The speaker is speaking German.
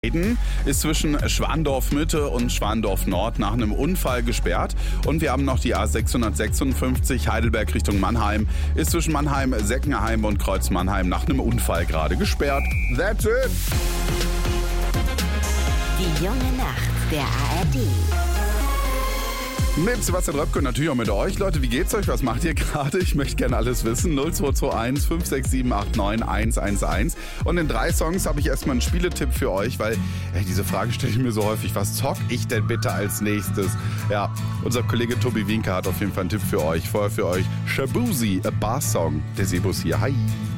Ist zwischen Schwandorf Mitte und Schwandorf Nord nach einem Unfall gesperrt. Und wir haben noch die A656 Heidelberg Richtung Mannheim. Ist zwischen Mannheim, Seckenheim und Kreuz Mannheim nach einem Unfall gerade gesperrt. That's it. Die junge Nacht der ARD. Mit Sebastian Röpke und natürlich auch mit euch. Leute, wie geht's euch? Was macht ihr gerade? Ich möchte gerne alles wissen. 0221 567 89 111. Und in 3 Songs habe ich erstmal einen Spieletipp für euch, weil diese Frage stelle ich mir so häufig. Was zock ich denn bitte als nächstes? Ja, unser Kollege Tobi Wienke hat auf jeden Fall einen Tipp für euch. Vorher für euch Shabuzi, a Bar Song. Der Sebus hier. Hi.